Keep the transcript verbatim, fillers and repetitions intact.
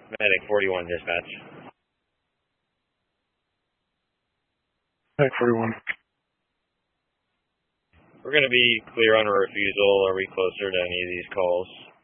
Medic forty-one dispatch. Medic forty-one. We're going to be clear on a refusal. Are we closer to any of these calls?